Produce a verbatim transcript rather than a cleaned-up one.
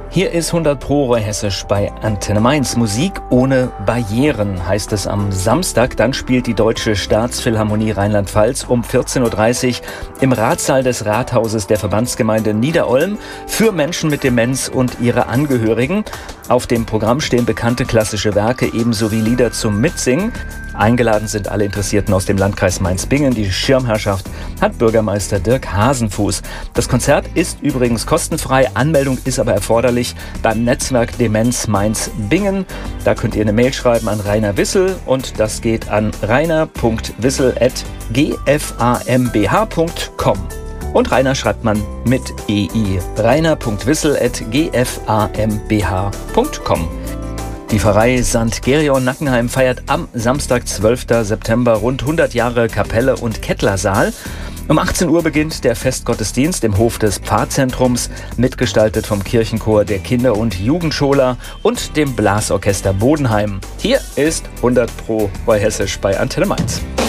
Hier ist hundert Pro Roy Hessisch bei Antenne Mainz. Musik ohne Barrieren heißt es am Samstag. Dann spielt die Deutsche Staatsphilharmonie Rheinland-Pfalz um vierzehn Uhr dreißig im Ratssaal des Rathauses der Verbandsgemeinde Nieder-Olm für Menschen mit Demenz und ihre Angehörigen. Auf dem Programm stehen bekannte klassische Werke ebenso wie Lieder zum Mitsingen. Eingeladen sind alle Interessierten aus dem Landkreis Mainz-Bingen. Die Schirmherrschaft hat Bürgermeister Dirk Hasenfuß. Das Konzert ist übrigens kostenfrei. Anmeldung ist aber erforderlich beim Netzwerk Demenz Mainz-Bingen. Da könnt ihr eine Mail schreiben an Rainer Wissel und das geht an rainer punkt wissel at g f a m b h punkt com. Und Rainer schreibt man mit E I. rainer punkt wissel at g f a m b h punkt com. Die Pfarrei Sankt Gereon Nackenheim feiert am Samstag, zwölften September, rund hundert Jahre Kapelle und Kettlersaal. Um achtzehn Uhr beginnt der Festgottesdienst im Hof des Pfarrzentrums, mitgestaltet vom Kirchenchor der Kinder- und Jugendschola und dem Blasorchester Bodenheim. Hier ist hundert Pro Roy Hessisch bei Antenne Mainz.